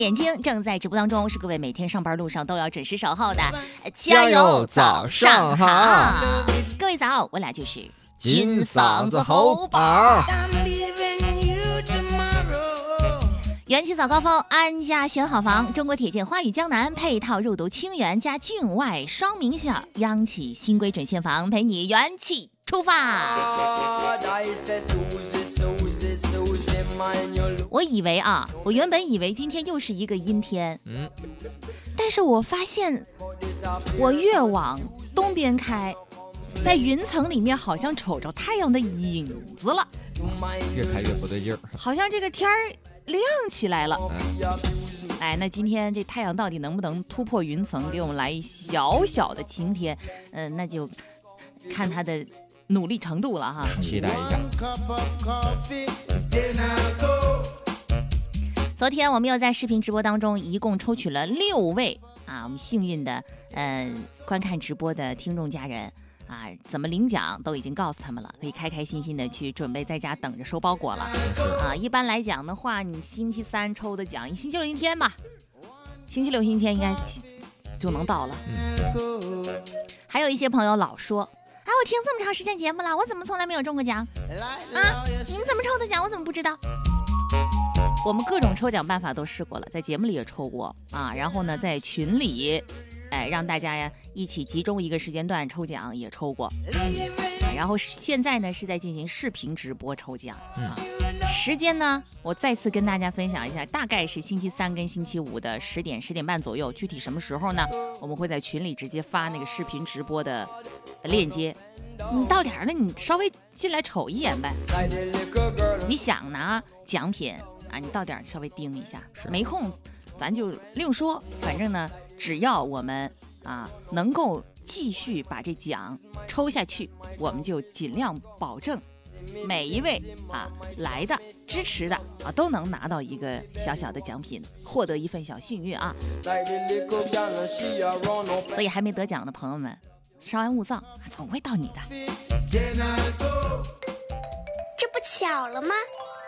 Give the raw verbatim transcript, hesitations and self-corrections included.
眼睛正在直播当中，是各位每天上班路上都要准时守候的， 加油早上好！ 各位早，我俩就是金嗓子喉宝。 元气早高峰，安家选好房，中国铁建花语江南配套入读清源加境外双名校，央企新规准现房，陪你元气出发。我以为啊，我原本以为今天又是一个阴天，嗯，但是我发现我越往东边开，在云层里面好像瞅着太阳的影子了， 越开越不对劲儿， 好像这个天儿亮起来了。哎，那今天这太阳到底能不能突破云层，给我们来一小小的晴天？嗯、呃，那就看他的努力程度了哈， 期待一下。 昨天我们又在视频直播当中一共抽取了六位啊，我们幸运的呃观看直播的听众家人啊，怎么领奖都已经告诉他们了，可以开开心心的去准备在家等着收包裹了啊。一般来讲的话，你星期三抽的奖，你星期六一天吧，星期六星期天应该就能到了。嗯、还有一些朋友老说，哎，我听这么长时间节目了，我怎么从来没有中过奖啊？你们怎么抽的奖？我怎么不知道？我们各种抽奖办法都试过了，在节目里也抽过啊，然后呢，在群里，哎，让大家呀一起集中一个时间段抽奖也抽过，啊、然后现在呢是在进行视频直播抽奖啊。时间呢，我再次跟大家分享一下，大概是星期三跟星期五的十点十点半左右，具体什么时候呢？我们会在群里直接发那个视频直播的链接。你到点了，你稍微进来瞅一眼呗。你想拿奖品啊，你到点稍微盯一下，没空咱就另说。反正呢，只要我们啊能够继续把这奖抽下去，我们就尽量保证每一位啊来的支持的啊都能拿到一个小小的奖品，获得一份小幸运啊。所以还没得奖的朋友们，稍安勿躁，总会到你的。 这不巧了吗？